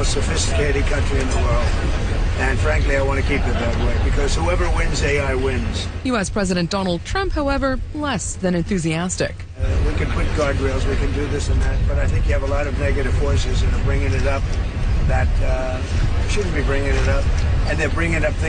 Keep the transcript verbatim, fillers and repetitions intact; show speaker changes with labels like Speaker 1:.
Speaker 1: most sophisticated country in the world. And frankly, I want to keep it that way because whoever wins A I wins.
Speaker 2: U S President Donald Trump, however, less than enthusiastic.
Speaker 1: Uh, we can put guardrails, we can do this and that, but I think you have a lot of negative forces that are bringing it up that uh, shouldn't be bringing it up. And they're bringing up things